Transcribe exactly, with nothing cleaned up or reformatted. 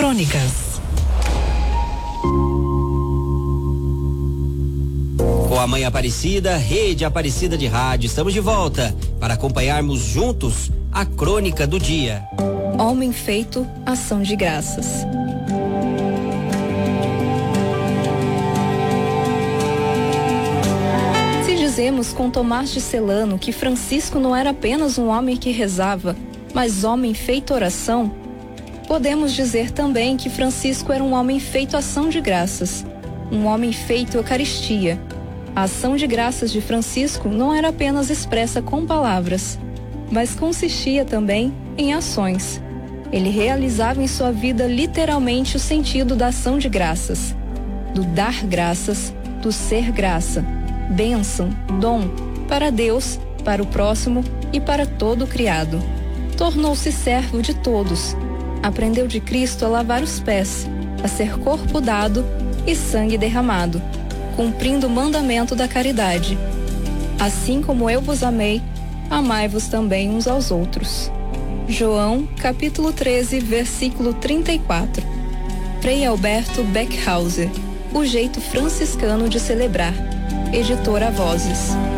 Crônicas. Com a Mãe Aparecida, Rede Aparecida de Rádio, estamos de volta para acompanharmos juntos a crônica do dia. Homem feito, ação de graças. Se dizemos com Tomás de Celano que Francisco não era apenas um homem que rezava, mas homem feito oração, podemos dizer também que Francisco era um homem feito ação de graças, um homem feito Eucaristia. A ação de graças de Francisco não era apenas expressa com palavras, mas consistia também em ações. Ele realizava em sua vida literalmente o sentido da ação de graças, do dar graças, do ser graça, bênção, dom, para Deus, para o próximo e para todo o criado. Tornou-se servo de todos. Aprendeu de Cristo a lavar os pés, a ser corpo dado e sangue derramado, cumprindo o mandamento da caridade. Assim como eu vos amei, amai-vos também uns aos outros. João, capítulo treze, versículo trinta e quatro. Frei Alberto Beckhauser, O Jeito Franciscano de Celebrar. Editora Vozes.